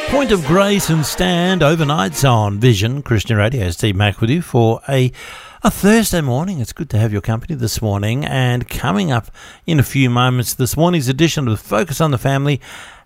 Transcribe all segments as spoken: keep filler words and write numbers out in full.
Point of Grace and Stand overnights on Vision Christian Radio. Steve Mack with you for a a Thursday morning. It's good to have your company this morning. And coming up in a few moments, this morning's edition of Focus on the Family,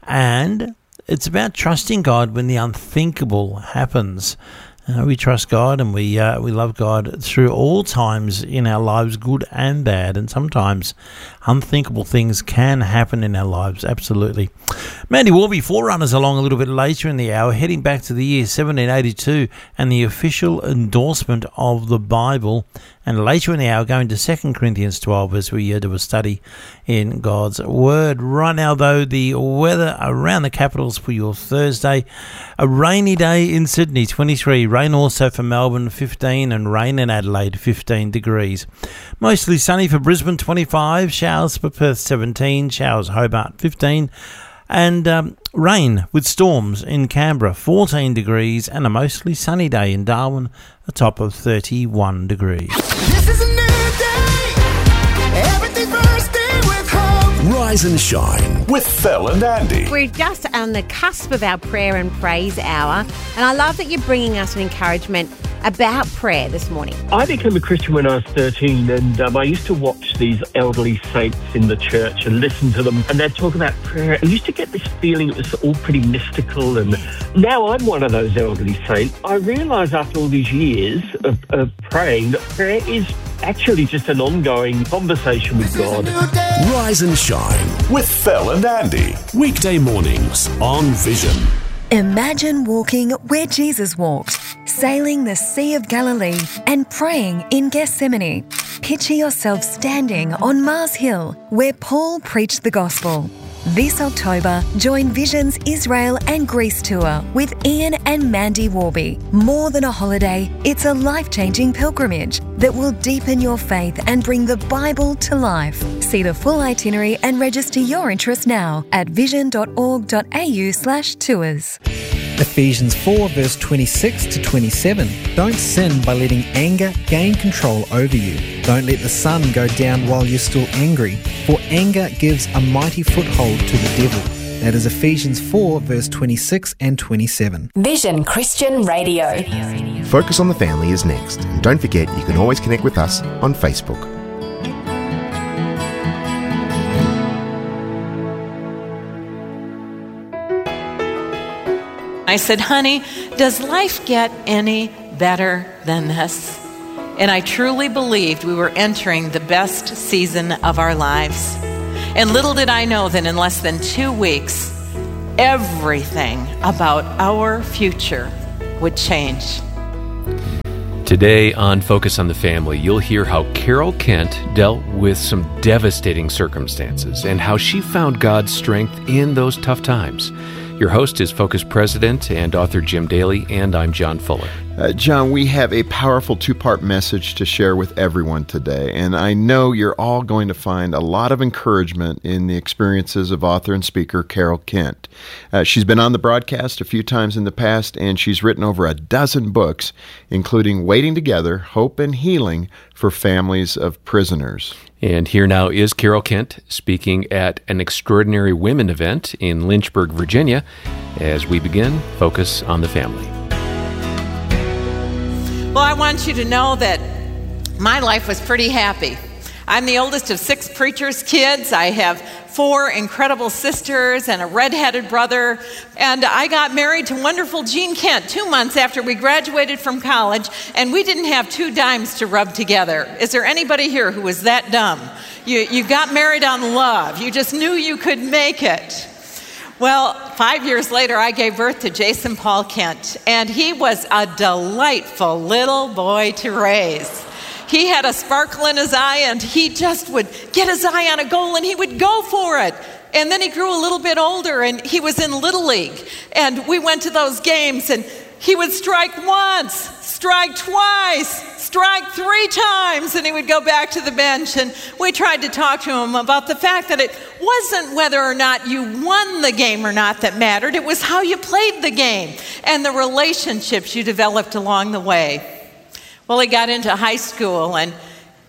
and it's about trusting God when the unthinkable happens. Uh, we trust God and we uh, we love God through all times in our lives, good and bad, and sometimes unthinkable things can happen in our lives, absolutely. Mandy Warby, Forerunners, along a little bit later in the hour, heading back to the year seventeen eighty-two and the official endorsement of the Bible. And later in the hour, going to Second Corinthians twelve as we do a study in God's Word. Right now, though, the weather around the capitals for your Thursday. A rainy day in Sydney, twenty-three. Rain also for Melbourne, fifteen. And rain in Adelaide, fifteen degrees. Mostly sunny for Brisbane, twenty-five. Showers for Perth, seventeen. Showers Hobart, fifteen. And um, rain with storms in Canberra, fourteen degrees, and a mostly sunny day in Darwin, a top of thirty-one degrees. This is a new day. Everything bursting with hope. Rise and shine with Phil and Andy. We're just on the cusp of our prayer and praise hour, and I love that you're bringing us an encouragement about prayer this morning. I became a Christian when I was thirteen, and um, I used to watch these elderly saints in the church and listen to them, and they'd talk about prayer. I used to get this feeling it was all pretty mystical, and now I'm one of those elderly saints. I realise after all these years of, of praying that prayer is actually just an ongoing conversation with God. Rise and shine with Phil and Andy. Weekday mornings on Vision. Imagine walking where Jesus walked, sailing the Sea of Galilee and praying in Gethsemane. Picture yourself standing on Mars Hill, where Paul preached the gospel. This October, join Vision's Israel and Greece tour with Ian and Mandy Warby. More than a holiday, it's a life-changing pilgrimage that will deepen your faith and bring the Bible to life. See the full itinerary and register your interest now at vision.org.au slash tours. Ephesians four verse twenty-six to twenty-seven. Don't sin by letting anger gain control over you. Don't let the sun go down while you're still angry, for anger gives a mighty foothold to the devil. That is Ephesians four verse twenty-six and twenty-seven. Vision Christian Radio. Focus on the Family is next. And don't forget, you can always connect with us on Facebook. I said, honey, does life get any better than this? And I truly believed we were entering the best season of our lives. And little did I know that in less than two weeks, everything about our future would change. Today on Focus on the Family, you'll hear how Carol Kent dealt with some devastating circumstances and how she found God's strength in those tough times. Your host is Focus President and author Jim Daly, and I'm John Fuller. Uh, John, we have a powerful two-part message to share with everyone today, and I know you're all going to find a lot of encouragement in the experiences of author and speaker Carol Kent. Uh, she's been on the broadcast a few times in the past, and she's written over a dozen books, including Waiting Together, Hope and Healing for Families of Prisoners. And here now is Carol Kent speaking at an Extraordinary Women event in Lynchburg, Virginia, as we begin Focus on the Family. Well, I want you to know that my life was pretty happy. I'm the oldest of six preachers' kids. I have four incredible sisters and a redheaded brother. And I got married to wonderful Jean Kent two months after we graduated from college, and we didn't have two dimes to rub together. Is there anybody here who was that dumb? You, you got married on love. You just knew you could make it. Well, five years later, I gave birth to Jason Paul Kent, and he was a delightful little boy to raise. He had a sparkle in his eye, and he just would get his eye on a goal, and he would go for it. And then he grew a little bit older, and he was in Little League. And we went to those games, and he would strike once, strike twice, strike three times, and he would go back to the bench. And we tried to talk to him about the fact that it wasn't whether or not you won the game or not that mattered. It was how you played the game and the relationships you developed along the way. Well, he got into high school, and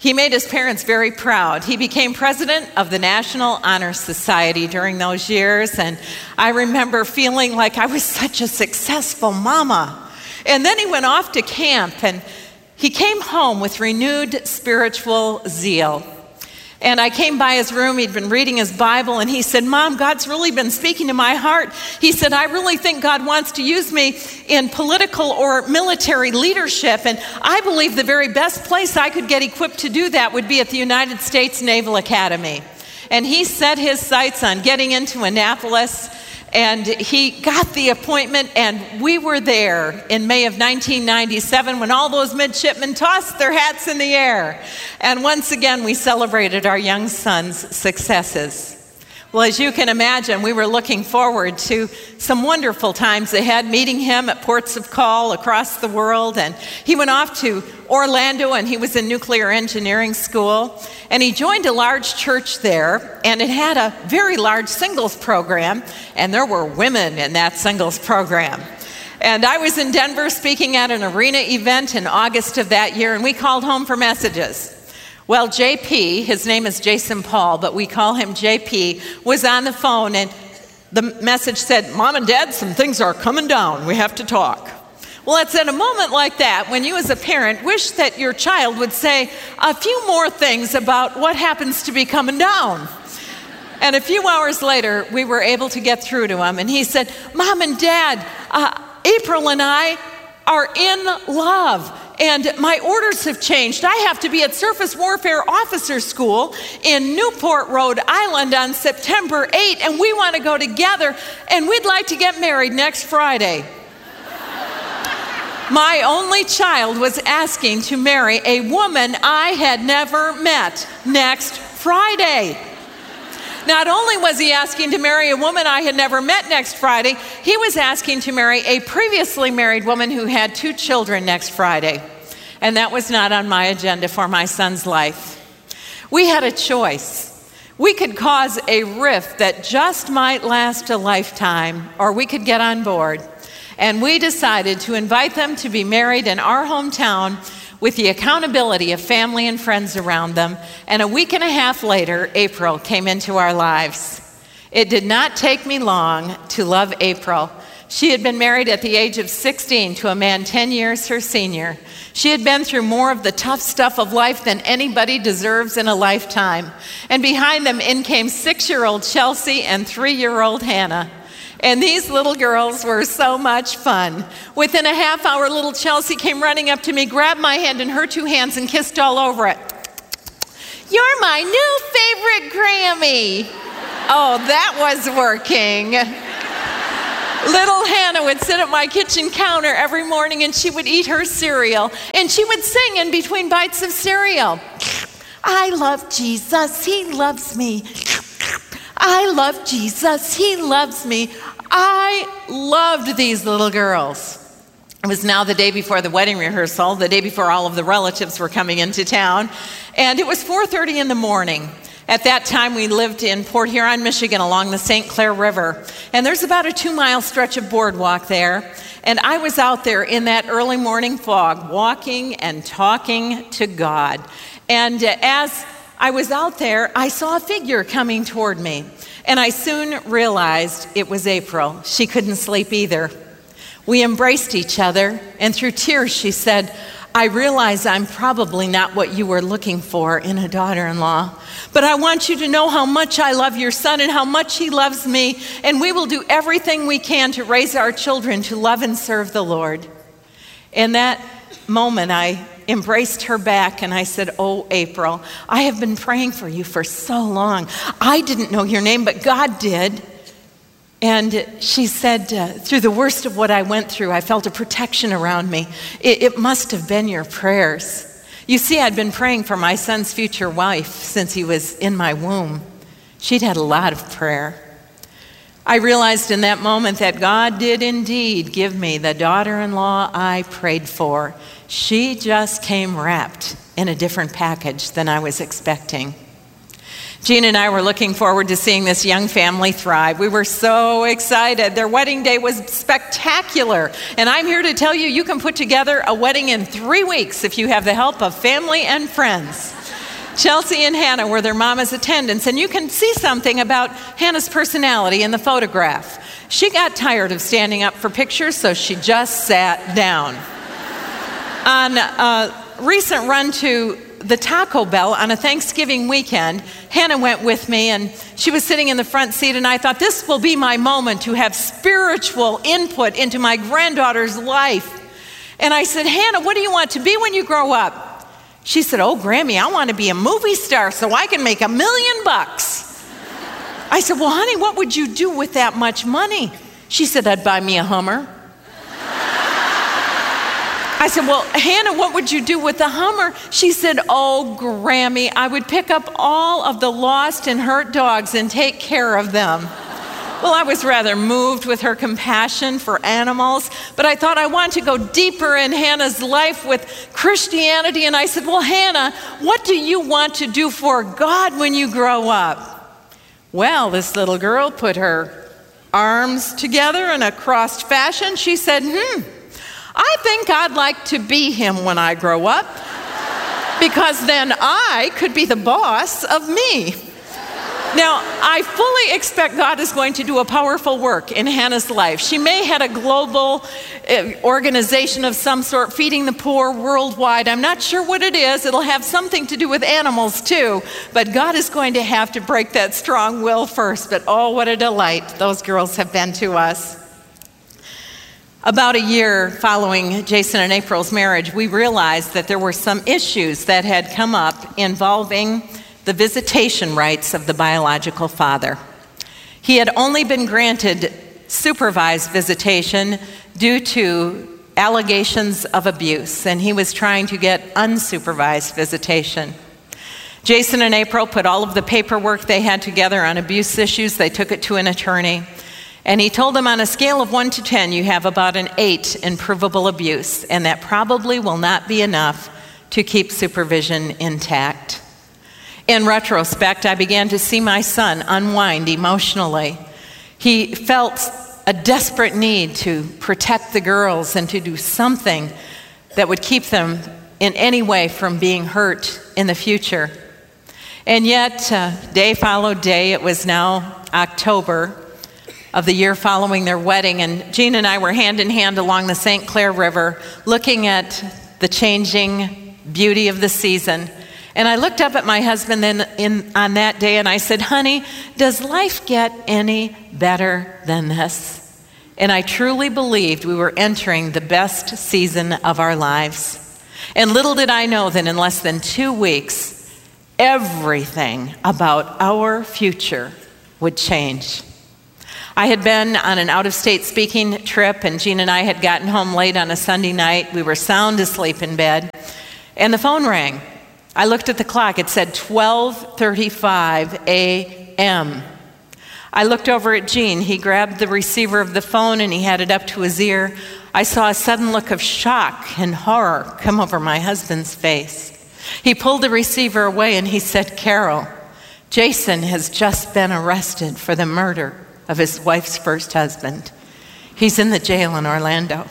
He made his parents very proud. He became president of the National Honor Society during those years, and I remember feeling like I was such a successful mama. And then he went off to camp, and he came home with renewed spiritual zeal. And I came by his room, he'd been reading his Bible, and he said, Mom, God's really been speaking to my heart. He said, I really think God wants to use me in political or military leadership, and I believe the very best place I could get equipped to do that would be at the United States Naval Academy. And he set his sights on getting into Annapolis, and he got the appointment, and we were there in May of nineteen ninety-seven when all those midshipmen tossed their hats in the air. And once again, we celebrated our young son's successes. Well, as you can imagine, we were looking forward to some wonderful times ahead, meeting him at ports of call across the world. And he went off to Orlando, and he was in nuclear engineering school. And he joined a large church there, and it had a very large singles program, and there were women in that singles program. And I was in Denver speaking at an arena event in August of that year, and we called home for messages. Well, J P, his name is Jason Paul, but we call him J P, was on the phone, and the message said, Mom and Dad, some things are coming down. We have to talk. Well, it's at a moment like that when you as a parent wish that your child would say a few more things about what happens to be coming down. And a few hours later, we were able to get through to him, and he said, Mom and Dad, uh, April and I are in love. And my orders have changed. I have to be at Surface Warfare Officer School in Newport, Rhode Island on September eighth, and we want to go together, and we'd like to get married next Friday. My only child was asking to marry a woman I had never met next Friday. Not only was he asking to marry a woman I had never met next Friday, he was asking to marry a previously married woman who had two children next Friday. And that was not on my agenda for my son's life. We had a choice. We could cause a rift that just might last a lifetime, or we could get on board. And we decided to invite them to be married in our hometown with the accountability of family and friends around them. And a week and a half later, April came into our lives. It did not take me long to love April. She had been married at the age of sixteen to a man ten years her senior. She had been through more of the tough stuff of life than anybody deserves in a lifetime. And behind them in came six-year-old Chelsea and three-year-old Hannah. And these little girls were so much fun. Within a half hour, little Chelsea came running up to me, grabbed my hand in her two hands, and kissed all over it. You're my new favorite Grammy. Oh, that was working. Little Hannah would sit at my kitchen counter every morning, and she would eat her cereal, and she would sing in between bites of cereal. I love Jesus, he loves me. I love Jesus, he loves me. I loved these little girls. It was now the day before the wedding rehearsal, the day before all of the relatives were coming into town, and it was four thirty in the morning. At that time, we lived in Port Huron, Michigan, along the Saint Clair River, and there's about a two-mile stretch of boardwalk there, and I was out there in that early morning fog, walking and talking to God, and as I was out there, I saw a figure coming toward me, and I soon realized it was April. She couldn't sleep either. We embraced each other, and through tears she said, I realize I'm probably not what you were looking for in a daughter-in-law, but I want you to know how much I love your son and how much he loves me, and we will do everything we can to raise our children to love and serve the Lord. In that moment, I embraced her back and I said, oh, April, I have been praying for you for so long. I didn't know your name, but God did. And she said, uh, through the worst of what I went through, I felt a protection around me. It, it must have been your prayers. You see, I'd been praying for my son's future wife since he was in my womb. She'd had a lot of prayer. I realized in that moment that God did indeed give me the daughter-in-law I prayed for. She just came wrapped in a different package than I was expecting. Jean and I were looking forward to seeing this young family thrive. We were so excited. Their wedding day was spectacular. And I'm here to tell you, you can put together a wedding in three weeks if you have the help of family and friends. Chelsea and Hannah were their mama's attendants, and you can see something about Hannah's personality in the photograph. She got tired of standing up for pictures, so she just sat down. On a recent run to the Taco Bell on a Thanksgiving weekend, Hannah went with me, and she was sitting in the front seat, and I thought, this will be my moment to have spiritual input into my granddaughter's life. And I said, Hannah, what do you want to be when you grow up? She said, oh, Grammy, I want to be a movie star so I can make a million bucks. I said, well, honey, what would you do with that much money? She said, I'd buy me a Hummer. I said, well, Hannah, what would you do with the Hummer? She said, oh, Grammy, I would pick up all of the lost and hurt dogs and take care of them. Well, I was rather moved with her compassion for animals, but I thought I wanted to go deeper in Hannah's life with Christianity, and I said, well, Hannah, what do you want to do for God when you grow up? Well, this little girl put her arms together in a crossed fashion. She said, hmm, I think I'd like to be him when I grow up, because then I could be the boss of me. Now, I fully expect God is going to do a powerful work in Hannah's life. She may have a global uh, organization of some sort, feeding the poor worldwide. I'm not sure what it is. It'll have something to do with animals too, but God is going to have to break that strong will first. But oh, what a delight those girls have been to us. About a year following Jason and April's marriage, we realized that there were some issues that had come up involving the visitation rights of the biological father. He had only been granted supervised visitation due to allegations of abuse, and he was trying to get unsupervised visitation. Jason and April put all of the paperwork they had together on abuse issues. They took it to an attorney, and he told them on a scale of one to ten, you have about an eight in provable abuse, and that probably will not be enough to keep supervision intact. In retrospect, I began to see my son unwind emotionally. He felt a desperate need to protect the girls and to do something that would keep them in any way from being hurt in the future. And yet, uh, day followed day. It was now October of the year following their wedding, and Jean and I were hand in hand along the Saint Clair River, looking at the changing beauty of the season. And I looked up at my husband then in, on that day, and I said, honey, does life get any better than this? And I truly believed we were entering the best season of our lives. And little did I know that in less than two weeks, everything about our future would change. I had been on an out-of-state speaking trip, and Jean and I had gotten home late on a Sunday night. We were sound asleep in bed, and the phone rang. I looked at the clock. It said twelve thirty-five a.m. I looked over at Gene. He grabbed the receiver of the phone and he had it up to his ear. I saw a sudden look of shock and horror come over my husband's face. He pulled the receiver away and he said, Carol, Jason has just been arrested for the murder of his wife's first husband. He's in the jail in Orlando.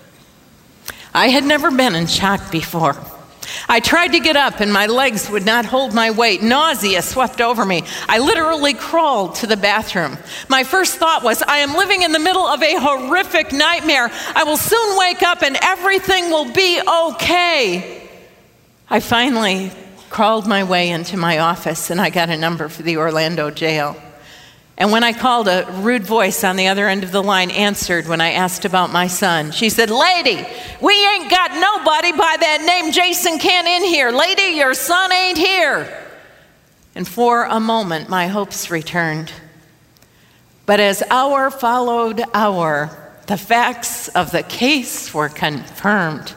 I had never been in shock before. I tried to get up and my legs would not hold my weight. Nausea swept over me. I literally crawled to the bathroom. My first thought was, I am living in the middle of a horrific nightmare. I will soon wake up and everything will be okay. I finally crawled my way into my office and I got a number for the Orlando jail. And when I called, a rude voice on the other end of the line answered when I asked about my son. She said, lady, we ain't got nobody by that name Jason Kent in here. Lady, your son ain't here. And for a moment, my hopes returned. But as hour followed hour, the facts of the case were confirmed.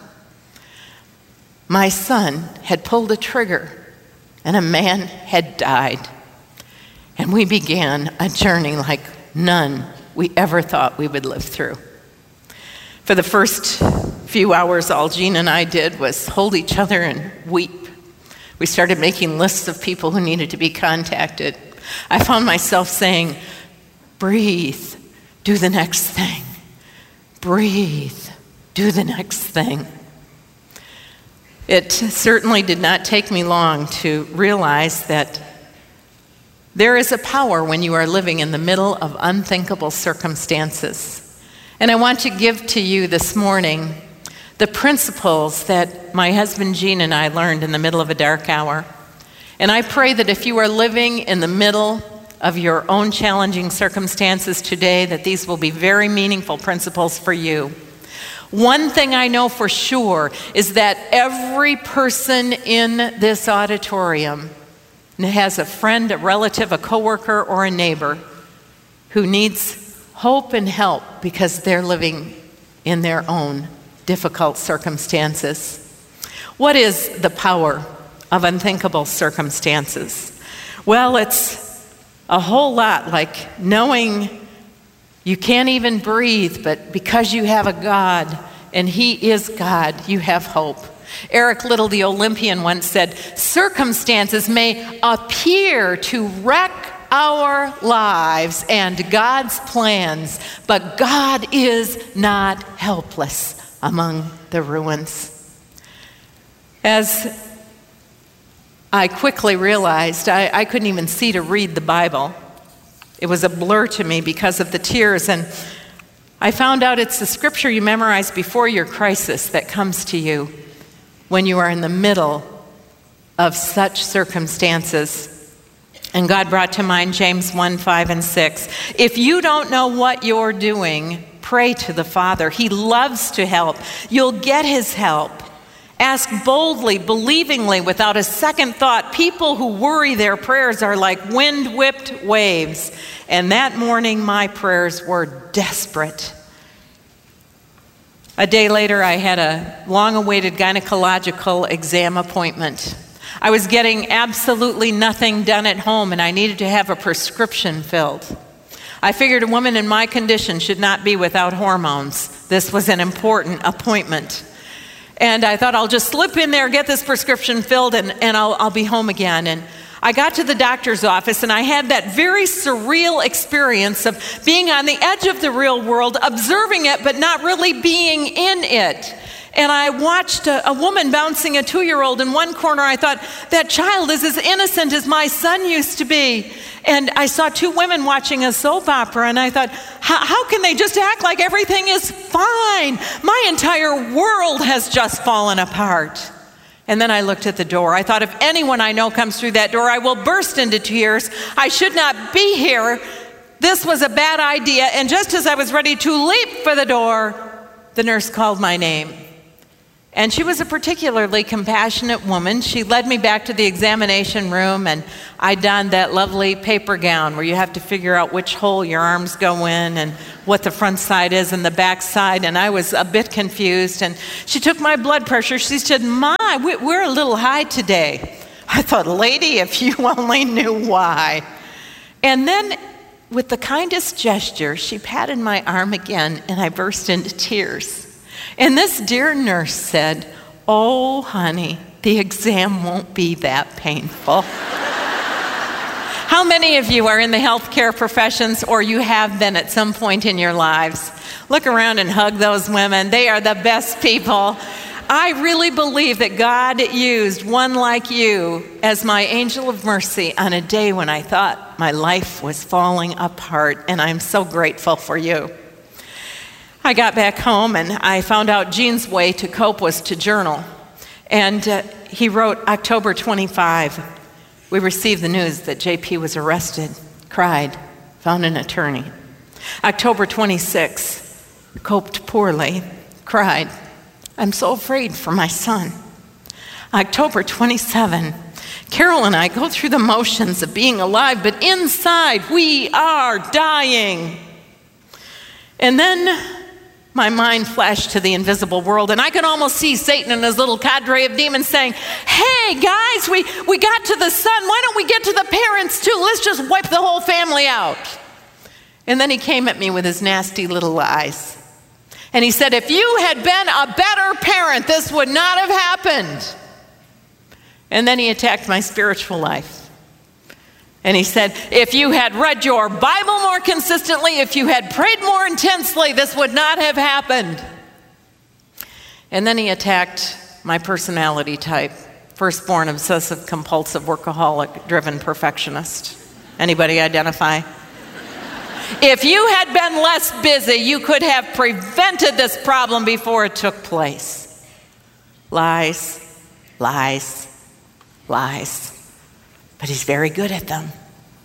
My son had pulled a trigger and a man had died. And we began a journey like none we ever thought we would live through. For the first few hours, all Jean and I did was hold each other and weep. We started making lists of people who needed to be contacted. I found myself saying, breathe, do the next thing. Breathe, do the next thing. It certainly did not take me long to realize that there is a power when you are living in the middle of unthinkable circumstances. And I want to give to you this morning the principles that my husband Gene and I learned in the middle of a dark hour. And I pray that if you are living in the middle of your own challenging circumstances today, that these will be very meaningful principles for you. One thing I know for sure is that every person in this auditorium has a friend, a relative, a coworker, or a neighbor who needs hope and help because they're living in their own difficult circumstances. What is the power of unthinkable circumstances? Well, it's a whole lot like knowing you can't even breathe, but because you have a God and He is God, you have hope. Eric Little, the Olympian, once said, "Circumstances may appear to wreck our lives and God's plans, but God is not helpless among the ruins." As I quickly realized, I, I couldn't even see to read the Bible. It was a blur to me because of the tears, and I found out it's the scripture you memorize before your crisis that comes to you when you are in the middle of such circumstances. And God brought to mind James one, five, and six. If you don't know what you're doing, pray to the Father. He loves to help. You'll get His help. Ask boldly, believingly, without a second thought. People who worry, their prayers are like wind-whipped waves. And that morning, my prayers were desperate. A day later, I had a long-awaited gynecological exam appointment. I was getting absolutely nothing done at home, and I needed to have a prescription filled. I figured a woman in my condition should not be without hormones. This was an important appointment. And I thought, I'll just slip in there, get this prescription filled, and, and I'll, I'll be home again. And I got to the doctor's office, and I had that very surreal experience of being on the edge of the real world, observing it, but not really being in it. And I watched a, a woman bouncing a two-year-old in one corner. I thought, that child is as innocent as my son used to be. And I saw two women watching a soap opera, and I thought, how can they just act like everything is fine? My entire world has just fallen apart. And then I looked at the door. I thought, if anyone I know comes through that door, I will burst into tears. I should not be here. This was a bad idea. And just as I was ready to leap for the door, the nurse called my name. And she was a particularly compassionate woman. She led me back to the examination room, and I donned that lovely paper gown where you have to figure out which hole your arms go in and what the front side is and the back side, and I was a bit confused. And she took my blood pressure. She said, "My, we're a little high today." I thought, lady, if you only knew why. And then, with the kindest gesture, she patted my arm again, and I burst into tears. And this dear nurse said, "Oh, honey, the exam won't be that painful." How many of you are in the healthcare professions, or you have been at some point in your lives? Look around and hug those women. They are the best people. I really believe that God used one like you as my angel of mercy on a day when I thought my life was falling apart, and I'm so grateful for you. I got back home, and I found out Gene's way to cope was to journal. And uh, he wrote, October twenty-fifth, we received the news that J P was arrested, cried, found an attorney. October twenty-sixth, coped poorly, cried, I'm so afraid for my son. October twenty-seventh, Carol and I go through the motions of being alive, but inside we are dying. And then my mind flashed to the invisible world, and I could almost see Satan and his little cadre of demons saying, hey, guys, we, we got to the son. Why don't we get to the parents too? Let's just wipe the whole family out. And then he came at me with his nasty little eyes. And he said, if you had been a better parent, this would not have happened. And then he attacked my spiritual life. And he said, if you had read your Bible more consistently, if you had prayed more intensely, this would not have happened. And then he attacked my personality type. Firstborn, obsessive, compulsive, workaholic, driven perfectionist. Anybody identify? If you had been less busy, you could have prevented this problem before it took place. Lies, lies, lies. But he's very good at them.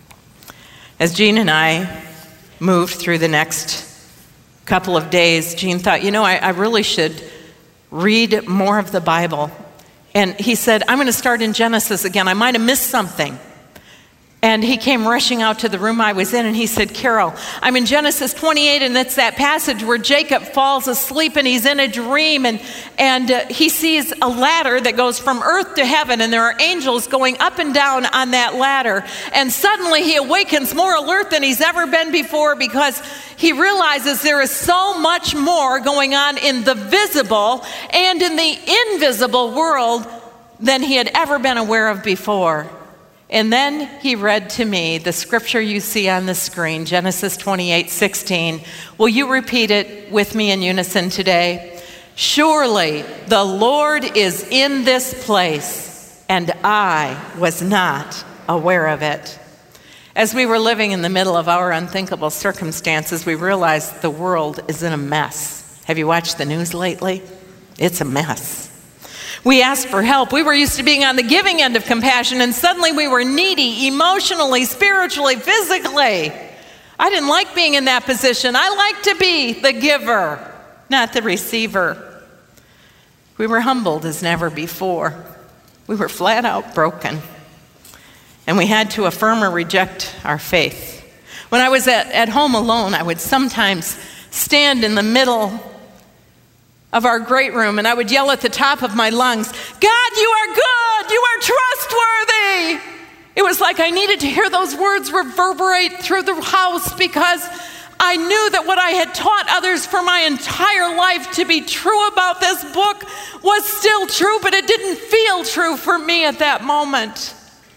As Jean and I moved through the next couple of days, Jean thought, you know, I, I really should read more of the Bible. And he said, I'm going to start in Genesis again. I might have missed something. And he came rushing out to the room I was in, and he said, Carol, I'm in Genesis twenty-eight, and it's that passage where Jacob falls asleep, and he's in a dream, and, and uh, he sees a ladder that goes from earth to heaven, and there are angels going up and down on that ladder. And suddenly he awakens more alert than he's ever been before, because he realizes there is so much more going on in the visible and in the invisible world than he had ever been aware of before. And then he read to me the scripture you see on the screen, Genesis twenty-eight sixteen. Will you repeat it with me in unison today? Surely the Lord is in this place, and I was not aware of it. As we were living in the middle of our unthinkable circumstances, we realized the world is in a mess. Have you watched the news lately? It's a mess. We asked for help. We were used to being on the giving end of compassion, and suddenly we were needy emotionally, spiritually, physically. I didn't like being in that position. I like to be the giver, not the receiver. We were humbled as never before. We were flat out broken. And we had to affirm or reject our faith. When I was at, at home alone, I would sometimes stand in the middle of our great room, and I would yell at the top of my lungs, God, you are good, you are trustworthy. It was like I needed to hear those words reverberate through the house, because I knew that what I had taught others for my entire life to be true about this book was still true, but it didn't feel true for me at that moment.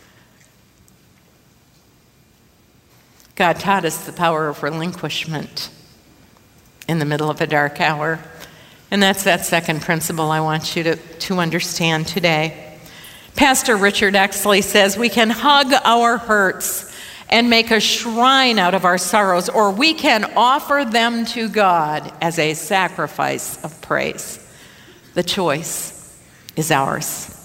God taught us the power of relinquishment in the middle of a dark hour. And that's that second principle I want you to, to understand today. Pastor Richard Exley says we can hug our hurts and make a shrine out of our sorrows, or we can offer them to God as a sacrifice of praise. The choice is ours.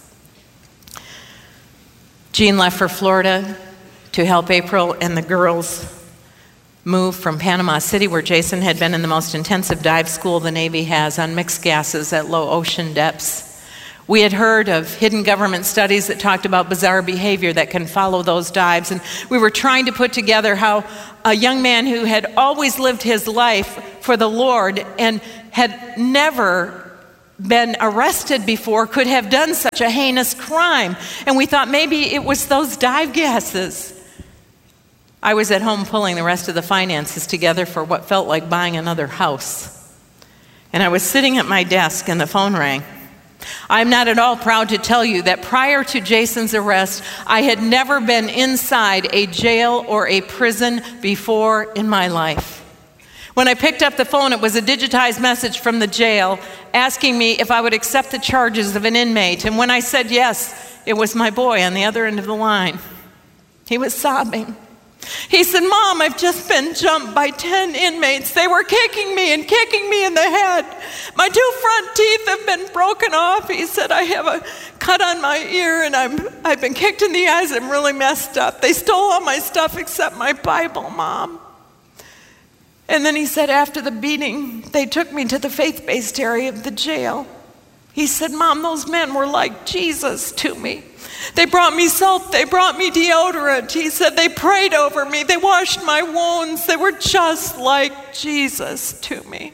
Jean left for Florida to help April and the girls move from Panama City, where Jason had been in the most intensive dive school the Navy has on mixed gases at low ocean depths. We had heard of hidden government studies that talked about bizarre behavior that can follow those dives, and we were trying to put together how a young man who had always lived his life for the Lord and had never been arrested before could have done such a heinous crime. And we thought maybe it was those dive gases. I was at home pulling the rest of the finances together for what felt like buying another house. And I was sitting at my desk and the phone rang. I'm not at all proud to tell you that prior to Jason's arrest, I had never been inside a jail or a prison before in my life. When I picked up the phone, it was a digitized message from the jail asking me if I would accept the charges of an inmate. And when I said yes, it was my boy on the other end of the line. He was sobbing. He said, Mom, I've just been jumped by ten inmates. They were kicking me and kicking me in the head. My two front teeth have been broken off. He said, I have a cut on my ear, and I'm, I've been kicked in the eyes. I'm really messed up. They stole all my stuff except my Bible, Mom. And then he said, after the beating, they took me to the faith-based area of the jail. He said, Mom, those men were like Jesus to me. They brought me soap, they brought me deodorant. He said they prayed over me, they washed my wounds. They were just like Jesus to me.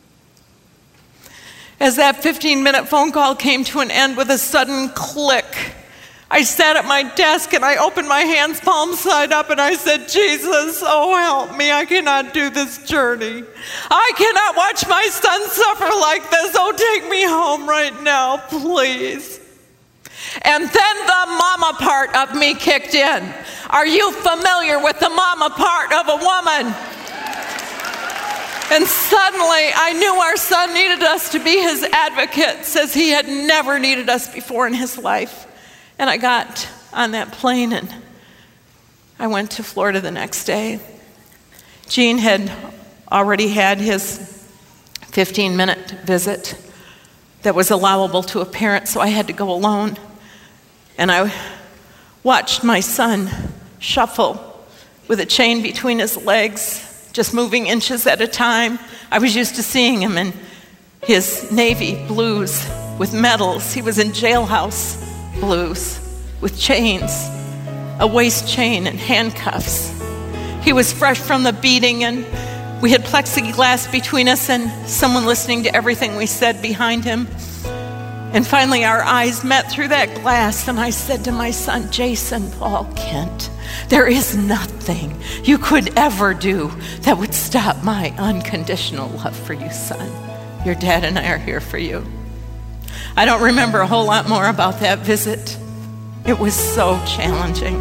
As that fifteen-minute phone call came to an end with a sudden click, I sat at my desk and I opened my hands palm side up and I said, Jesus, oh help me, I cannot do this journey. I cannot watch my son suffer like this. Oh, take me home right now, please. And then the mama part of me kicked in. Are you familiar with the mama part of a woman? And suddenly, I knew our son needed us to be his advocates as he had never needed us before in his life. And I got on that plane and I went to Florida the next day. Gene had already had his fifteen-minute visit that was allowable to a parent, so I had to go alone. And I watched my son shuffle with a chain between his legs, just moving inches at a time. I was used to seeing him in his navy blues with medals. He was in jailhouse blues with chains, a waist chain and handcuffs. He was fresh from the beating, and we had plexiglass between us and someone listening to everything we said behind him. And finally our eyes met through that glass, and I said to my son, Jason Paul Kent, there is nothing you could ever do that would stop my unconditional love for you, son. Your dad and I are here for you. I don't remember a whole lot more about that visit. It was so challenging.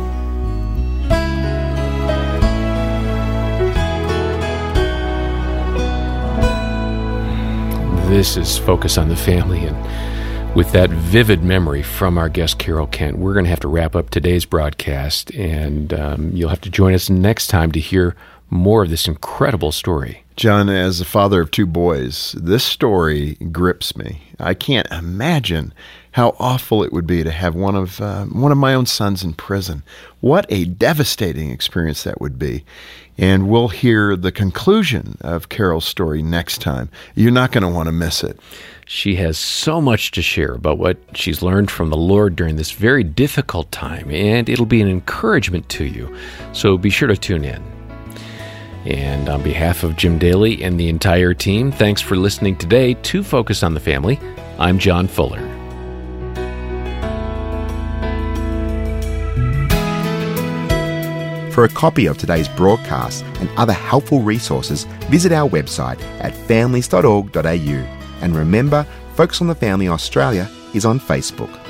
This is Focus on the Family, and with that vivid memory from our guest Carol Kent, we're going to have to wrap up today's broadcast, and um, you'll have to join us next time to hear more of this incredible story. John, as a father of two boys, this story grips me. I can't imagine how awful it would be to have one of uh, one of my own sons in prison. What a devastating experience that would be. And we'll hear the conclusion of Carol's story next time. You're not going to want to miss it. She has so much to share about what she's learned from the Lord during this very difficult time, and it'll be an encouragement to you. So be sure to tune in. And on behalf of Jim Daly and the entire team, thanks for listening today to Focus on the Family. I'm John Fuller. For a copy of today's broadcast and other helpful resources, visit our website at families dot org dot a u. And remember, Focus on the Family Australia is on Facebook.